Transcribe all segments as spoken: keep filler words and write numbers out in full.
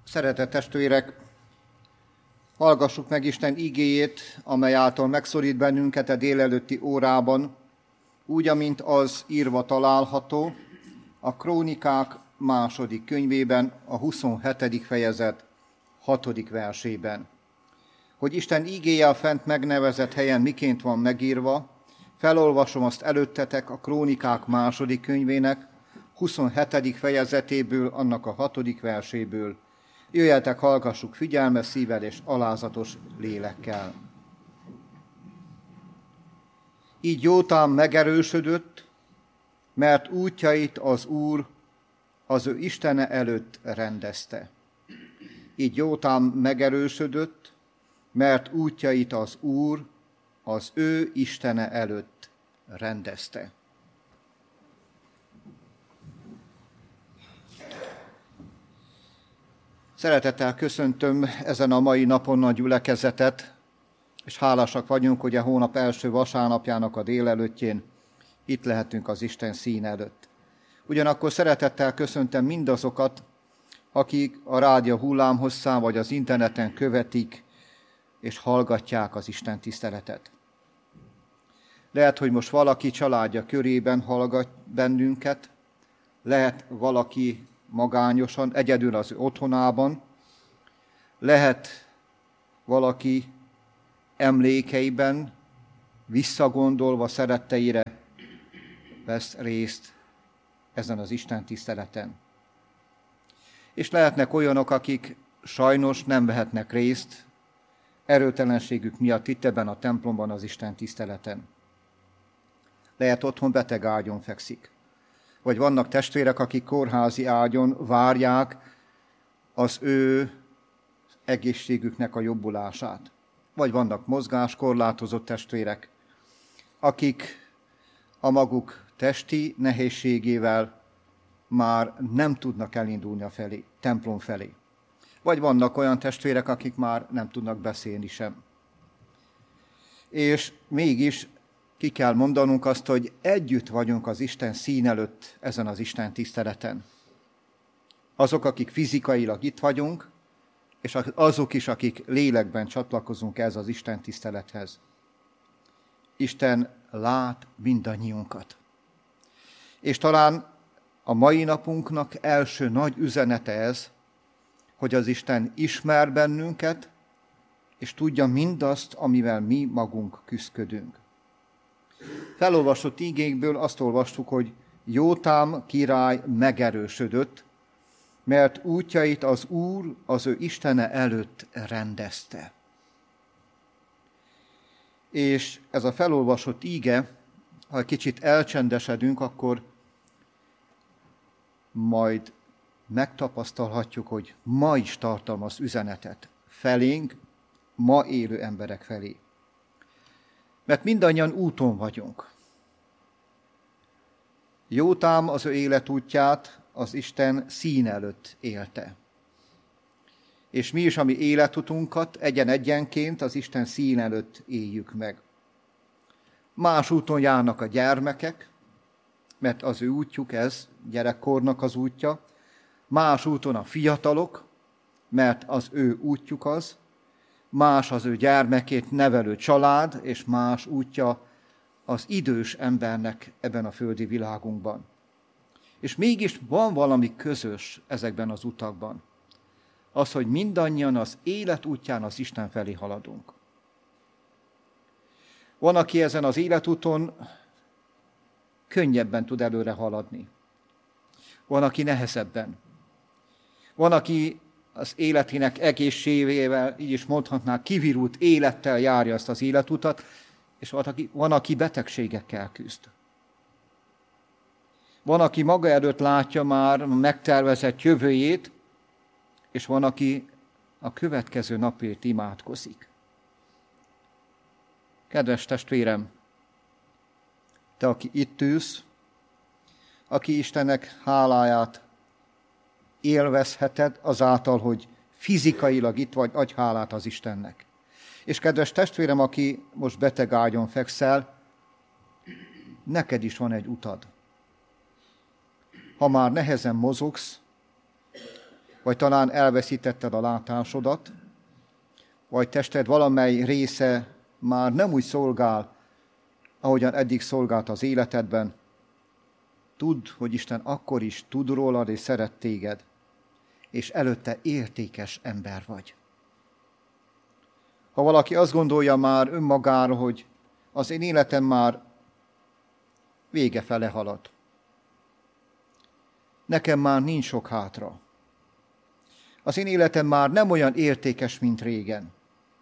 Szeretett testvérek, hallgassuk meg Isten igéjét, amely által megszorít bennünket a délelőtti órában, úgy, amint az írva található a Krónikák második könyvében, a huszonhetedik fejezet hatodik versében. Hogy Isten igéje a fent megnevezett helyen miként van megírva, felolvasom azt előttetek a Krónikák második könyvének, huszonhetedik fejezetéből, annak a hatodik verséből. Jöjjetek, hallgassuk figyelmes szívvel és alázatos lélekkel. Így Jótám megerősödött, mert útjait az Úr az ő Istene előtt rendezte. Így Jótám megerősödött, mert útjait az Úr az ő Istene előtt rendezte. Szeretettel köszöntöm ezen a mai napon a gyülekezetet, és hálásak vagyunk, hogy a hónap első vasárnapjának a délelőttjén itt lehetünk az Isten szín előtt. Ugyanakkor szeretettel köszöntöm mindazokat, akik a rádió hullámhosszán vagy az interneten követik és hallgatják az Isten tiszteletet. Lehet, hogy most valaki családja körében hallgat bennünket, lehet valaki magányosan, egyedül az otthonában, lehet valaki emlékeiben, visszagondolva szeretteire vesz részt ezen az Isten tiszteleten. És lehetnek olyanok, akik sajnos nem vehetnek részt erőtelenségük miatt itt ebben a templomban az Isten tiszteleten. Lehet otthon beteg ágyon fekszik. Vagy vannak testvérek, akik kórházi ágyon várják az ő egészségüknek a jobbulását. Vagy vannak mozgáskorlátozott testvérek, akik a maguk testi nehézségével már nem tudnak elindulni a felé, templom felé. Vagy vannak olyan testvérek, akik már nem tudnak beszélni sem. És mégis ki kell mondanunk azt, hogy együtt vagyunk az Isten szín előtt ezen az Isten tiszteleten. Azok, akik fizikailag itt vagyunk, és azok is, akik lélekben csatlakozunk ez az Isten tisztelethez. Isten lát mindannyiunkat. És talán a mai napunknak első nagy üzenete ez, hogy az Isten ismer bennünket, és tudja mindazt, amivel mi magunk küszködünk. Felolvasott igékből azt olvastuk, hogy Jótám király megerősödött, mert útjait az Úr az ő Istene előtt rendezte. És ez a felolvasott íge, ha kicsit elcsendesedünk, akkor majd megtapasztalhatjuk, hogy ma is tartalmaz üzenetet felénk, ma élő emberek felé. Mert mindannyian úton vagyunk. Jótám az ő életútját az Isten szín előtt élte. És mi is a mi életutunkat egyen-egyenként az Isten szín előtt éljük meg. Más úton járnak a gyermekek, mert az ő útjuk ez, gyerekkornak az útja. Más úton a fiatalok, mert az ő útjuk az. Más az ő gyermekét nevelő család, és más útja az idős embernek ebben a földi világunkban. És mégis van valami közös ezekben az utakban. Az, hogy mindannyian az élet útján az Isten felé haladunk. Van, aki ezen az életúton könnyebben tud előre haladni. Van, aki nehezebben. Van, aki az életének egészségével, így is mondhatnák, kivirult élettel járja ezt az életutat, és van, aki, van, aki betegségekkel küzd. Van, aki maga előtt látja már megtervezett jövőjét, és van, aki a következő napért imádkozik. Kedves testvérem, te, aki itt ülsz, aki Istennek háláját élvezheted azáltal, hogy fizikailag itt vagy, adj hálát az Istennek. És kedves testvérem, aki most beteg ágyon fekszel, neked is van egy utad. Ha már nehezen mozogsz, vagy talán elveszítetted a látásodat, vagy tested valamely része már nem úgy szolgál, ahogyan eddig szolgált az életedben. Tudd, hogy Isten akkor is tud rólad és szeret téged, és előtte értékes ember vagy. Ha valaki azt gondolja már önmagára, hogy az én életem már vége fele halad, nekem már nincs sok hátra, az én életem már nem olyan értékes, mint régen.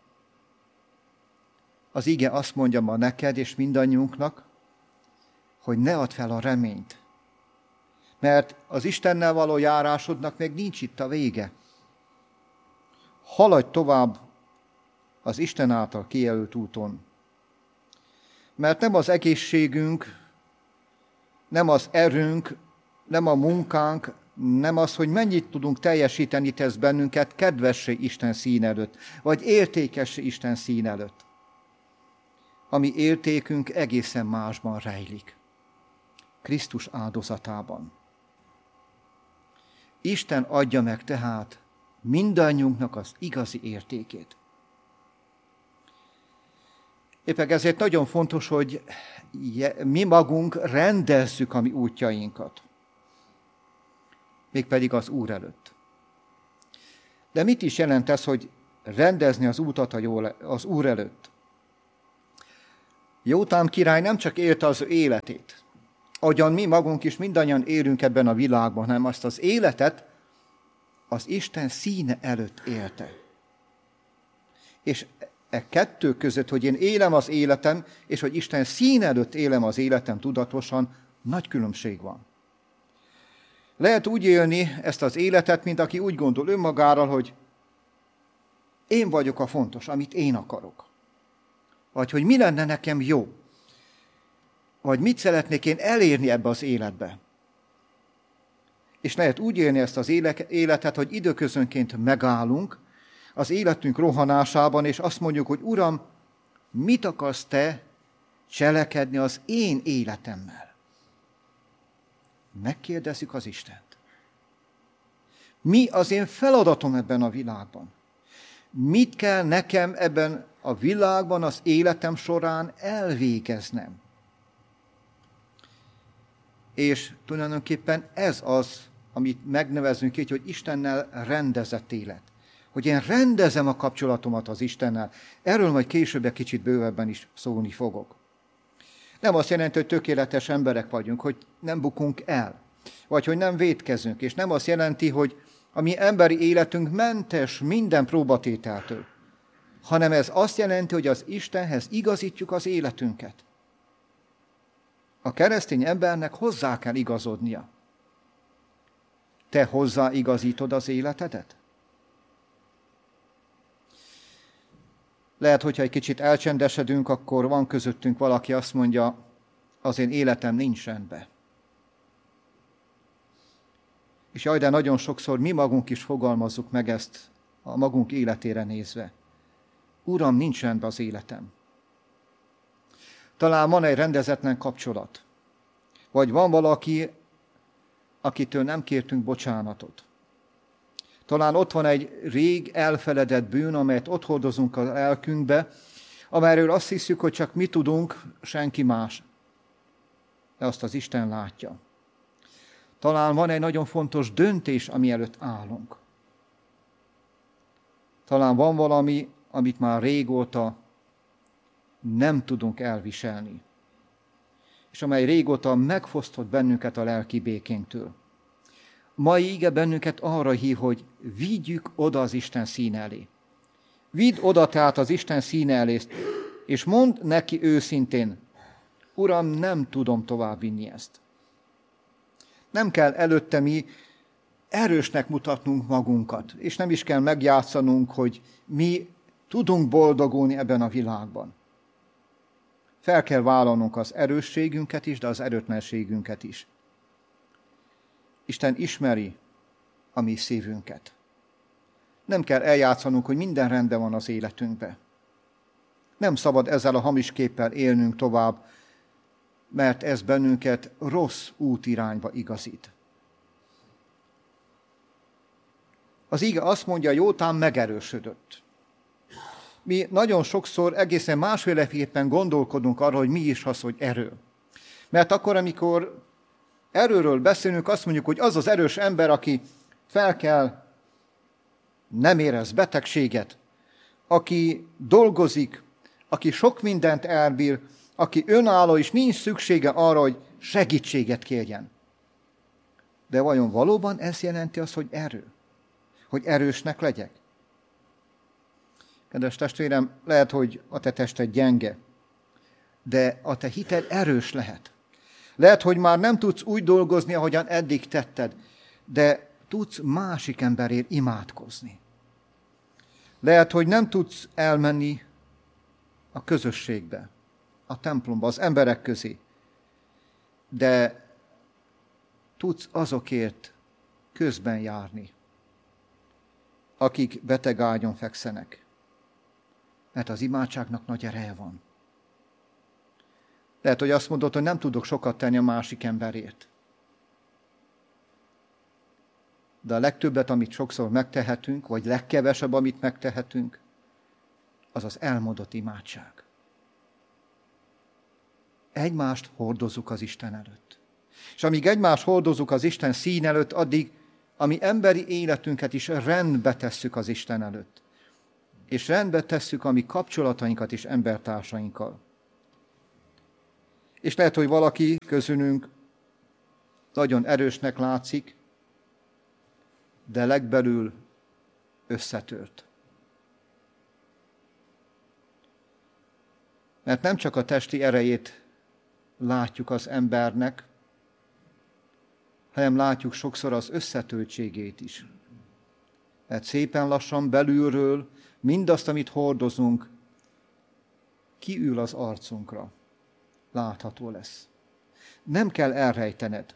Az ige azt mondja ma neked és mindannyiunknak, hogy ne add fel a reményt, mert az Istennel való járásodnak még nincs itt a vége. Haladj tovább az Isten által kijelölt úton. Mert nem az egészségünk, nem az erőnk, nem a munkánk, nem az, hogy mennyit tudunk teljesíteni, tesz bennünket kedvessé Isten szín előtt, vagy értékessé Isten szín előtt. A mi értékünk egészen másban rejlik. Krisztus áldozatában. Isten adja meg tehát mindannyiunknak az igazi értékét. Éppen ezért nagyon fontos, hogy mi magunk rendezzük a mi útjainkat. Mégpedig az Úr előtt. De mit is jelent ez, hogy rendezni az útat az Úr előtt? Jótám király nem csak élte az ő életét, ahogyan mi magunk is mindannyian élünk ebben a világban, hanem azt az életet az Isten színe előtt élte. És e kettő között, hogy én élem az életem, és hogy Isten színe előtt élem az életem tudatosan, nagy különbség van. Lehet úgy élni ezt az életet, mint aki úgy gondol önmagára, hogy én vagyok a fontos, amit én akarok. Vagy hogy mi lenne nekem jó. Vagy mit szeretnék én elérni ebbe az életbe. És lehet úgy élni ezt az életet, hogy időközönként megállunk az életünk rohanásában, és azt mondjuk, hogy Uram, mit akarsz te cselekedni az én életemmel? Megkérdezzük az Istent. Mi az én feladatom ebben a világban? Mit kell nekem ebben a világban, az életem során elvégeznem? És tulajdonképpen ez az, amit megnevezünk így, hogy Istennel rendezett élet. Hogy én rendezem a kapcsolatomat az Istennel. Erről majd később egy kicsit bővebben is szólni fogok. Nem azt jelenti, hogy tökéletes emberek vagyunk, hogy nem bukunk el, vagy hogy nem vétkezünk, és nem azt jelenti, hogy a mi emberi életünk mentes minden próbatételtől, hanem ez azt jelenti, hogy az Istenhez igazítjuk az életünket. A keresztény embernek hozzá kell igazodnia. Te hozzáigazítod az életedet? Lehet, hogyha egy kicsit elcsendesedünk, akkor van közöttünk valaki, azt mondja, az én életem nincs rendben. És jaj, de nagyon sokszor mi magunk is fogalmazzuk meg ezt a magunk életére nézve. Uram, nincs rendben az életem. Talán van egy rendezetlen kapcsolat. Vagy van valaki, akitől nem kértünk bocsánatot. Talán ott van egy rég elfeledett bűn, amelyet ott hordozunk a lelkünkbe, amelyről azt hiszük, hogy csak mi tudunk, senki más. De azt az Isten látja. Talán van egy nagyon fontos döntés, ami előtt állunk. Talán van valami, amit már régóta nem tudunk elviselni, és amely régóta megfosztott bennünket a lelki békénktől. Mai ige bennünket arra hív, hogy vigyük oda az Isten színe elé. Vidd oda tehát az Isten színe elé, és mondd neki őszintén, Uram, nem tudom tovább vinni ezt. Nem kell előtte mi erősnek mutatnunk magunkat, és nem is kell megjátszanunk, hogy mi tudunk boldogulni ebben a világban. Fel kell vállalnunk az erősségünket is, de az erőtlenségünket is. Isten ismeri a mi szívünket. Nem kell eljátszanunk, hogy minden rendben van az életünkben. Nem szabad ezzel a hamis képpel élnünk tovább, mert ez bennünket rossz útirányba igazít. Az ige azt mondja, Jótám megerősödött. Mi nagyon sokszor egészen másféleképpen gondolkodunk arra, hogy mi is az, hogy erő. Mert akkor, amikor erőről beszélünk, azt mondjuk, hogy az az erős ember, aki fel kell, nem érez betegséget, aki dolgozik, aki sok mindent elbír, aki önálló, és nincs szüksége arra, hogy segítséget kérjen. De vajon valóban ez jelenti azt, hogy erő? Hogy erősnek legyek? Kedves testvérem, lehet, hogy a te tested gyenge, de a te hited erős lehet. Lehet, hogy már nem tudsz úgy dolgozni, ahogyan eddig tetted, de tudsz másik emberért imádkozni. Lehet, hogy nem tudsz elmenni a közösségbe, a templomba, az emberek közé, de tudsz azokért közben járni, akik beteg ágyon fekszenek. Mert az imádságnak nagy ereje van. Lehet, hogy azt mondod, hogy nem tudok sokat tenni a másik emberért. De a legtöbbet, amit sokszor megtehetünk, vagy legkevesebb, amit megtehetünk, az az elmondott imádság. Egymást hordozzuk az Isten előtt. És amíg egymást hordozzuk az Isten szín előtt, addig a mi emberi életünket is rendbe tesszük az Isten előtt. És rendbe tesszük a mi kapcsolatainkat is embertársainkkal. És lehet, hogy valaki közülünk nagyon erősnek látszik, de legbelül összetört. Mert nem csak a testi erejét látjuk az embernek, hanem látjuk sokszor az összetöltségét is. Mert szépen lassan belülről mindazt, amit hordozunk, kiül az arcunkra. Látható lesz. Nem kell elrejtened.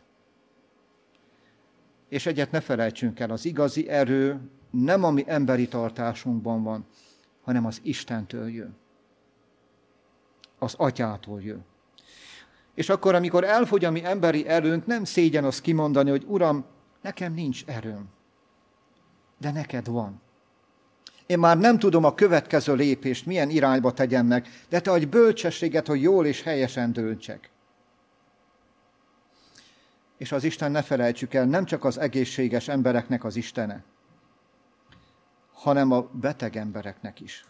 És egyet ne felejtsünk el, az igazi erő nem a mi emberi tartásunkban van, hanem az Istentől jön. Az Atyától jön. És akkor, amikor elfogy a mi emberi erőnk, nem szégyen azt kimondani, hogy Uram, nekem nincs erőm, de neked van. Én már nem tudom a következő lépést, milyen irányba tegyem meg, de te adj bölcsességet, hogy jól és helyesen döntsek. És az Isten, ne felejtsük el, nem csak az egészséges embereknek az Istene, hanem a beteg embereknek is.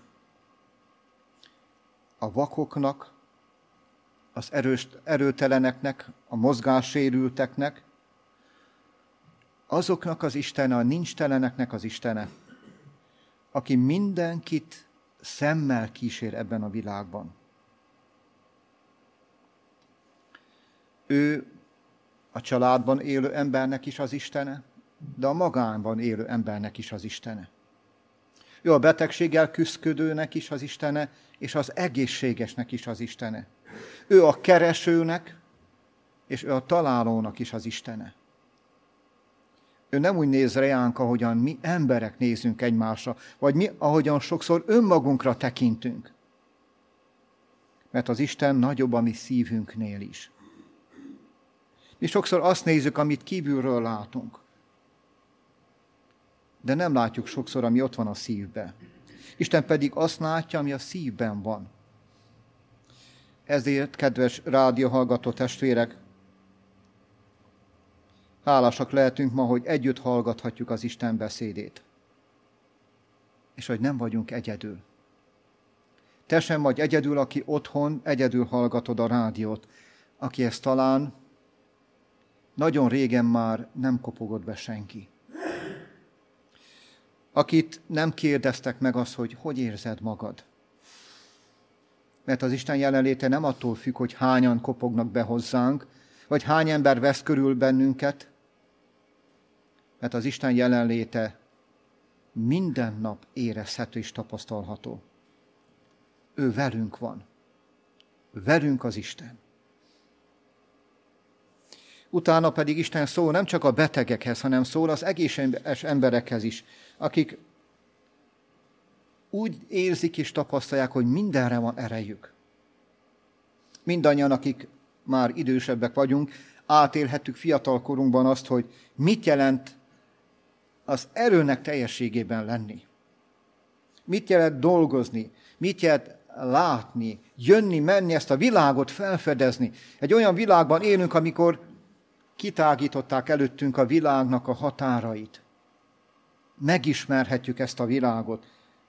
A vakoknak, az erős, erőteleneknek, a mozgássérülteknek, azoknak az Istene, a nincsteleneknek az Istene, aki mindenkit szemmel kísér ebben a világban. Ő a családban élő embernek is az Istene, de a magánban élő embernek is az Istene. Ő a betegséggel küszködőnek is az Istene, és az egészségesnek is az Istene. Ő a keresőnek, és ő a találónak is az Istene. Ő nem úgy néz reánk, ahogyan mi emberek nézünk egymásra, vagy mi, ahogyan sokszor önmagunkra tekintünk. Mert az Isten nagyobb a mi szívünknél is. Mi sokszor azt nézzük, amit kívülről látunk. De nem látjuk sokszor, ami ott van a szívben. Isten pedig azt látja, ami a szívben van. Ezért, kedves rádióhallgató testvérek, hálásak lehetünk ma, hogy együtt hallgathatjuk az Isten beszédét. És hogy nem vagyunk egyedül. Te sem vagy egyedül, aki otthon egyedül hallgatod a rádiót, aki ezt talán nagyon régen már nem kopogott be senki. Akit nem kérdeztek meg azt, hogy hogy érzed magad. Mert az Isten jelenléte nem attól függ, hogy hányan kopognak be hozzánk, vagy hány ember vesz körül bennünket, mert az Isten jelenléte minden nap érezhető és tapasztalható. Ő velünk van. Velünk az Isten. Utána pedig Isten szól nem csak a betegekhez, hanem szól az egészséges emberekhez is, akik úgy érzik és tapasztalják, hogy mindenre van erejük. Mindannyian, akik már idősebbek vagyunk, átélhettük fiatalkorunkban azt, hogy mit jelent az erőnek teljességében lenni. Mit jelent dolgozni? Mit jelent látni, jönni, menni, ezt a világot felfedezni? Egy olyan világban élünk, amikor kitágították előttünk a világnak a határait. Megismerhetjük ezt a világot.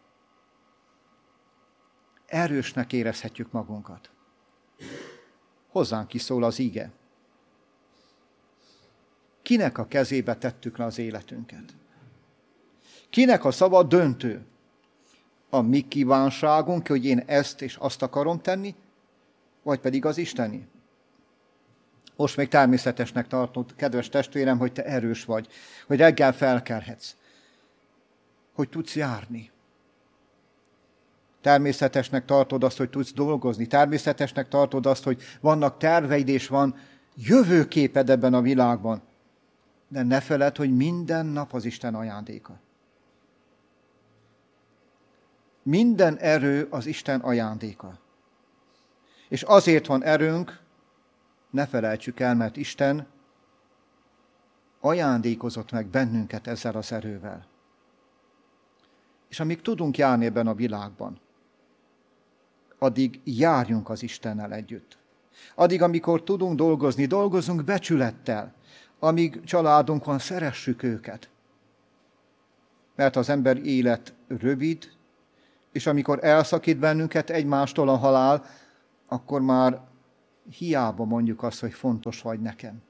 Erősnek érezhetjük magunkat. Hozzánk is szól az ige. Kinek a kezébe tettük le az életünket? Kinek a szava döntő? A mi kívánságunk, hogy én ezt és azt akarom tenni, vagy pedig az Isteni? Most még természetesnek tartod, kedves testvérem, hogy te erős vagy, hogy reggel felkelhetsz, hogy tudsz járni. Természetesnek tartod azt, hogy tudsz dolgozni. Természetesnek tartod azt, hogy vannak terveid és van jövőképed ebben a világban. De ne feledd, hogy minden nap az Isten ajándéka. Minden erő az Isten ajándéka. És azért van erőnk, ne felejtsük el, mert Isten ajándékozott meg bennünket ezzel az erővel. És amíg tudunk járni ebben a világban, addig járjunk az Istennel együtt. Addig, amikor tudunk dolgozni, dolgozunk becsülettel. Amíg családunk van, szeressük őket. Mert az ember élet rövid, és amikor elszakít bennünket egymástól a halál, akkor már hiába mondjuk azt, hogy fontos vagy nekem.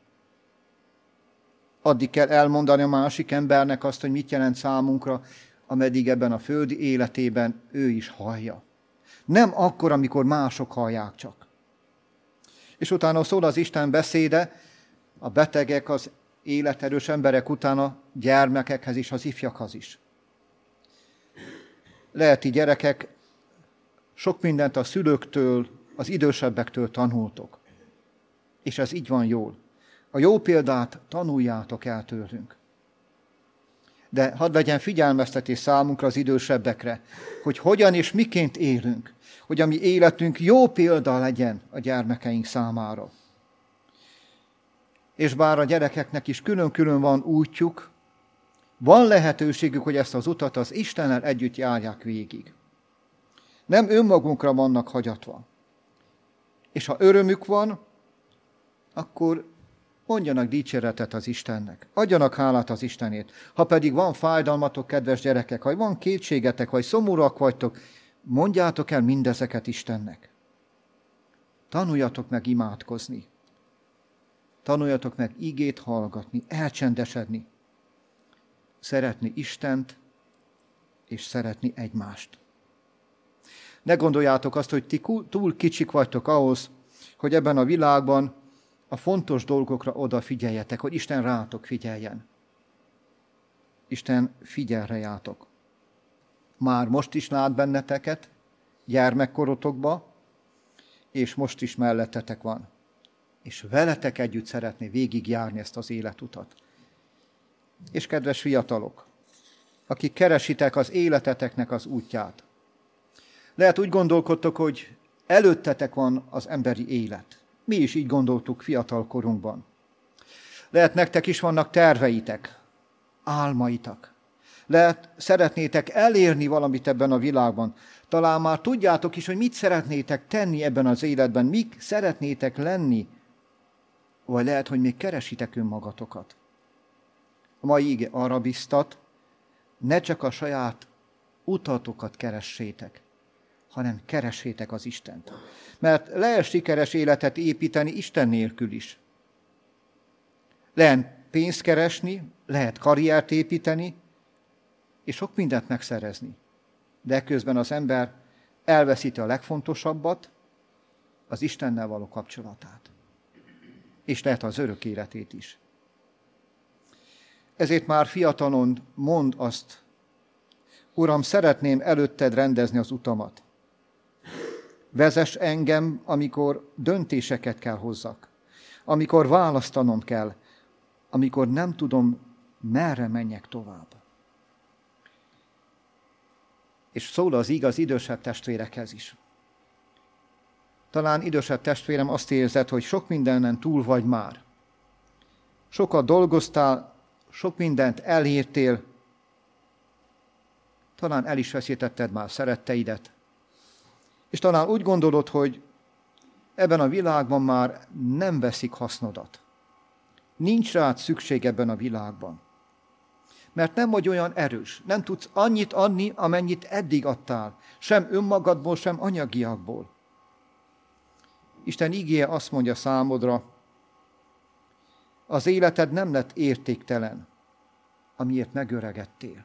Addig kell elmondani a másik embernek azt, hogy mit jelent számunkra, ameddig ebben a földi életében ő is hallja. Nem akkor, amikor mások hallják csak. És utána szól az Isten beszéde, a betegek, az életerős emberek után a gyermekekhez is, az ifjakhoz is. Leheti gyerekek, sok mindent a szülőktől, az idősebbektől tanultok. És ez így van jól. A jó példát tanuljátok el tőlünk. De hadd legyen figyelmeztetés számunkra az idősebbekre, hogy hogyan és miként élünk, hogy a mi életünk jó példa legyen a gyermekeink számára. És bár a gyerekeknek is külön-külön van útjuk, van lehetőségük, hogy ezt az utat az Istennel együtt járják végig. Nem önmagunkra vannak hagyatva. És ha örömük van, akkor mondjanak dicséretet az Istennek. Adjanak hálát az Istenét. Ha pedig van fájdalmatok, kedves gyerekek, ha van kétségetek, vagy szomorúak vagytok, mondjátok el mindezeket Istennek. Tanuljatok meg imádkozni. Tanuljatok meg igét hallgatni, elcsendesedni. Szeretni Istent, és szeretni egymást. Ne gondoljátok azt, hogy ti túl kicsik vagytok ahhoz, hogy ebben a világban a fontos dolgokra odafigyeljetek, hogy Isten rátok figyeljen. Isten figyel rátok. Már most is lát benneteket, gyermekkorotokba, és most is mellettetek van. És veletek együtt szeretné végigjárni ezt az életutat. És kedves fiatalok, akik keresitek az életeteknek az útját, lehet úgy gondolkodtok, hogy előttetek van az emberi élet. Mi is így gondoltuk fiatal korunkban. Lehet nektek is vannak terveitek, álmaitak. Lehet szeretnétek elérni valamit ebben a világban. Talán már tudjátok is, hogy mit szeretnétek tenni ebben az életben, mik szeretnétek lenni. Vagy lehet, hogy még keresitek önmagatokat. A mai ige arra biztat, ne csak a saját utatokat keressétek, hanem keressétek az Istent. Mert lehet sikeres életet építeni Isten nélkül is. Lehet pénzt keresni, lehet karriert építeni, és sok mindent megszerezni. De közben az ember elveszíti a legfontosabbat, az Istennel való kapcsolatát. És lehet az örök életét is. Ezért már fiatalon mondd azt, Uram, szeretném előtted rendezni az utamat. Vezess engem, amikor döntéseket kell hozzak, amikor választanom kell, amikor nem tudom, merre menjek tovább. És szól az igaz idősebb testvérekhez is. Talán idősebb testvérem azt érzed, hogy sok mindenen túl vagy már. Sokat dolgoztál, sok mindent elértél, talán el is veszítetted már szeretteidet, és talán úgy gondolod, hogy ebben a világban már nem veszik hasznodat. Nincs rád szükség ebben a világban. Mert nem vagy olyan erős, nem tudsz annyit adni, amennyit eddig adtál, sem önmagadból, sem anyagiakból. Isten igéje azt mondja számodra, az életed nem lett értéktelen, amiért megöregedtél,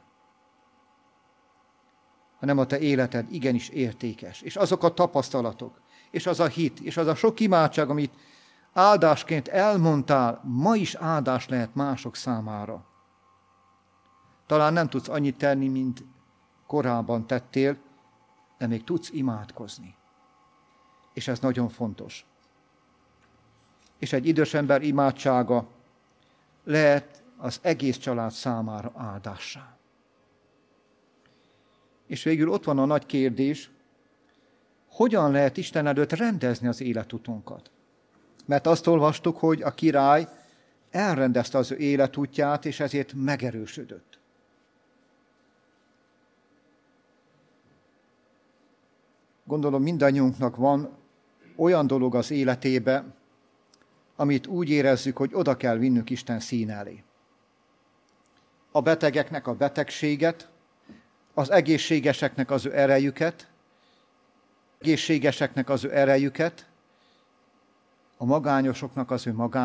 hanem a te életed igenis értékes. És azok a tapasztalatok, és az a hit, és az a sok imádság, amit áldásként elmondtál, ma is áldás lehet mások számára. Talán nem tudsz annyit tenni, mint korábban tettél, de még tudsz imádkozni. És ez nagyon fontos. És egy idős ember imádsága lehet az egész család számára áldássá. És végül ott van a nagy kérdés, hogyan lehet Isten előtt rendezni az életutunkat? Mert azt olvastuk, hogy a király elrendezte az ő életútját, és ezért megerősödött. Gondolom mindannyiunknak van olyan dolog az életébe, amit úgy érezzük, hogy oda kell vinnünk Isten színe elé. A betegeknek a betegséget, az egészségeseknek az ő erejüket, egészségeseknek az ő erejüket, a magányosoknak az ő magányosságot,